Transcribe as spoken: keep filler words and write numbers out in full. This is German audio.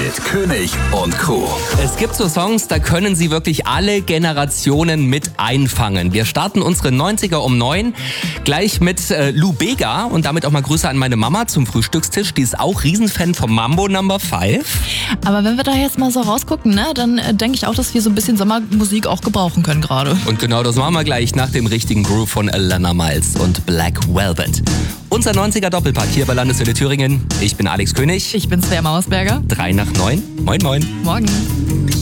mit König und Co. Es gibt so Songs, da können sie wirklich alle Generationen mit einfangen. Wir starten unsere neunziger um neun gleich mit äh, Lou Bega und damit auch mal Grüße an meine Mama zum Frühstückstisch. Die ist auch Riesenfan vom Mambo Number Five. Aber wenn wir da jetzt mal so rausgucken, ne, dann äh, denke ich auch, dass wir so ein bisschen Sommermusik auch gebrauchen können gerade. Und genau das machen wir gleich nach dem richtigen Groove von Alana Miles und Black Velvet. Unser neunziger Doppelpack hier bei Landeshölle Thüringen. Ich bin Alex König. Ich bin Svea Mausberger. Drei nach neun. Moin, moin. Morgen.